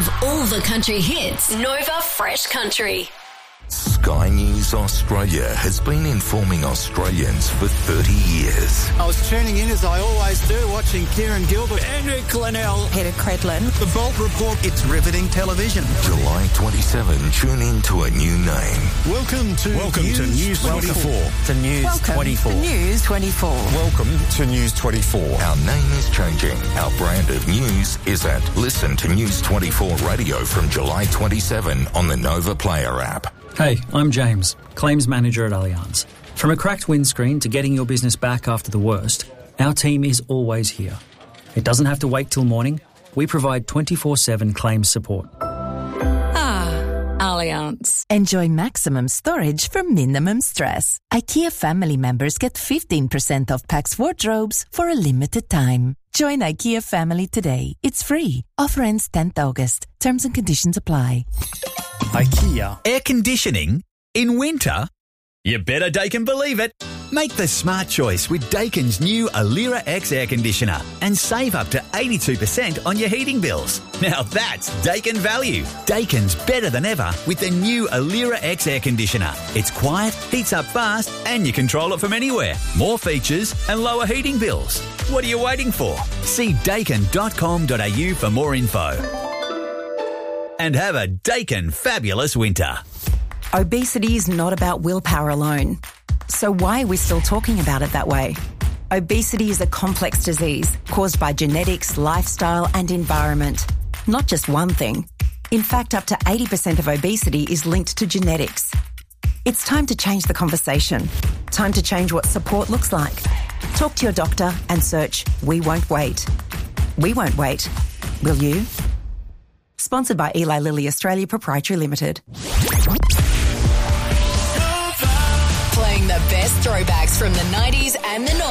of all the country hits. Nova Fresh Country. Sky News Australia has been informing Australians for 30 years. I was tuning in, as I always do, watching Kieran Gilbert, Andrew Glenell, Peter Credlin. The Bolt Report. It's riveting television. July 27, tune in to a new name. Welcome to News 24. To News 24. News 24. Welcome to News 24. Our name is changing. Our brand of news is at Listen to News 24 Radio from July 27 on the Nova Player app. Hey, I'm James, Claims Manager at Allianz. From a cracked windscreen to getting your business back after the worst, our team is always here. It doesn't have to wait till morning. We provide 24/7 claims support. Allianz. Enjoy maximum storage for minimum stress. IKEA family members get 15% off PAX wardrobes for a limited time. Join IKEA family today. It's free. Offer ends 10th August. Terms and conditions apply. IKEA. Air conditioning in winter? You better Daikin believe it. Make the smart choice with Daikin's new Alira X air conditioner and save up to 82% on your heating bills. Now that's Daikin value. Daikin's better than ever with the new Alira X air conditioner. It's quiet, heats up fast, and you control it from anywhere. More features and lower heating bills. What are you waiting for? See daikin.com.au for more info. And have a Daikin fabulous winter. Obesity is not about willpower alone. So why are we still talking about it that way? Obesity is a complex disease caused by genetics, lifestyle and environment. Not just one thing. In fact, up to 80% of obesity is linked to genetics. It's time to change the conversation. Time to change what support looks like. Talk to your doctor and search We Won't Wait. We won't wait. Will you? Sponsored by Eli Lilly Australia Proprietary Limited. Playing the best throwbacks from the 90s and the